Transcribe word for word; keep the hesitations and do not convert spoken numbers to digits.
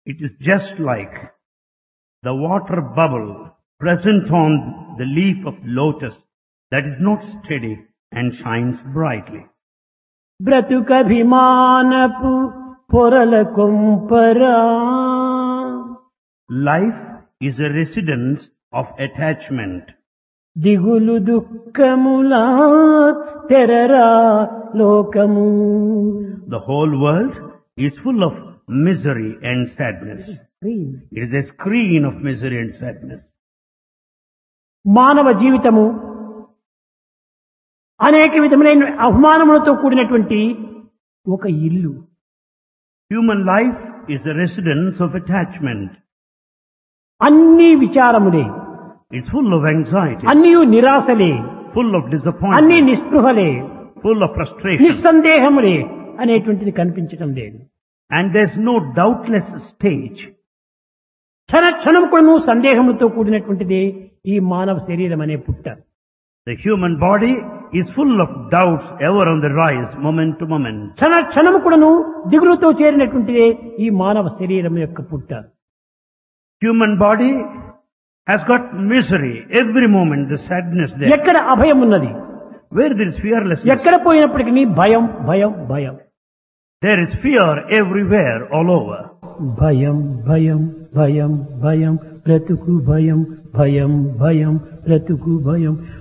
It is just like the water bubble present on the leaf of lotus that is not steady and shines brightly. బ్రతుకభిమానపు పొరల కొంపరా Life is a residence of attachment. దిగులు దుఃఖములా తెరరా లోకము. The whole world is full of misery and sadness. It is a screen of misery and sadness. మానవ జీవితము అనేక విధములైన అవమానములతో కూడినటువంటి ఒక ఇల్లు. Human life is a residence of attachment. అన్ని విచారములే, It's full of anxiety, అన్నీ నిరాశలే, full of అన్ని disappointment, నిస్పృహలే, full of frustration. నిస్సందేహములే అనేటువంటిది కనిపించటం లేదు. And there's no doubtless stage. క్షణ క్షణం కూడా నువ్వు సందేహములతో కూడినటువంటిది ఈ మానవ శరీరం అనే పుట్ట. The human body is full of doubts ever on the rise, moment to moment. క్షణ క్షణము కూడాను దిగులుతో చేరినటువంటిదే ఈ మానవ శరీరం యొక్క పుట్ట. Human body has got misery every moment, the sadness there. ఎక్కడ అభయం ఉన్నది, Where there is fearlessness, ఎక్కడ పోయినప్పటికీ భయం భయం భయం. there is fear everywhere, all over. భయం భయం భయం భయం బ్రతుకు భయం భయం భయం బ్రతుకు భయం